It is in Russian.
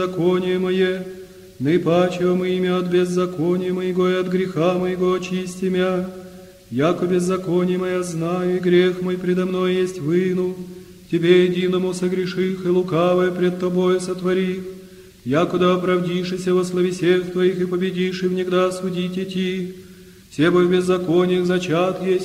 беззаконие мое, наипаче мы имя от беззакония моего и от греха моего очисти мя, яко беззаконие мое знаю, и грех мой предо мной есть выну, тебе единому согреших и лукавое пред тобой сотворих, якуда оправдишися во славе всех твоих и победишь, и внегда судить идти, все бы в беззакониях зачат есть,